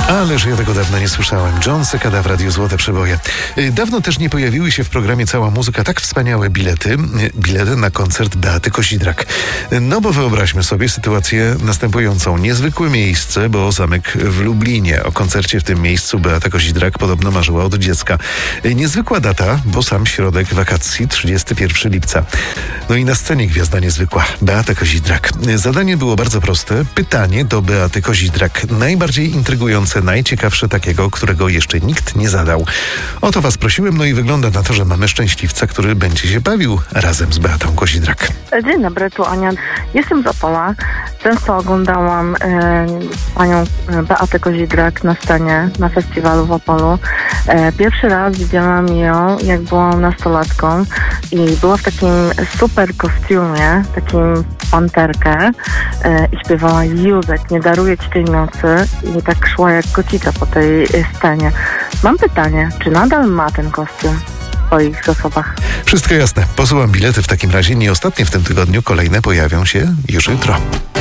Ależ ja tego dawno nie słyszałem. John Cicada w Radiu Złote Przeboje. Dawno też nie pojawiły się w programie Cała Muzyka tak wspaniałe bilety na koncert Beaty Kozidrak. No bo wyobraźmy sobie sytuację następującą. Niezwykłe miejsce, bo zamek w Lublinie. O koncercie w tym miejscu Beata Kozidrak podobno marzyła od dziecka. Niezwykła data, bo sam środek wakacji, 31 lipca. No i na scenie gwiazda niezwykła, Beata Kozidrak. Zadanie było bardzo proste. Pytanie do Beaty Kozidrak. Najbardziej intrygujące, najciekawsze takiego, którego jeszcze nikt nie zadał. O to was prosiłem, no i wygląda na to, że mamy szczęśliwca, który będzie się bawił razem z Beatą Kozidrak. Dzień dobry, tu Ania. Jestem z Opola. Często oglądałam panią Beatę Kozidrak na scenie, na festiwalu w Opolu. Pierwszy raz widziałam ją, jak byłam nastolatką i była w takim super kostiumie, takim panterkę i śpiewała Józek, nie daruję ci tej nocy i tak szła jak kocica po tej scenie. Mam pytanie, czy nadal ma ten kostium w swoich zasobach? Wszystko jasne. Posyłam bilety w takim razie. Nie ostatnie w tym tygodniu. Kolejne pojawią się już jutro.